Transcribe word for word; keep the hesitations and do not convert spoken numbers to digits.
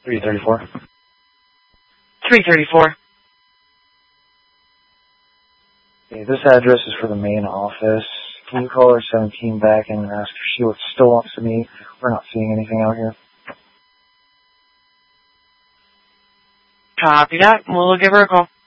three thirty-four. three thirty-four. Okay, this address is for the main office. Can you call her seventeen back and ask if she still wants to meet? We're not seeing anything out here. Copy that. We'll give her a call.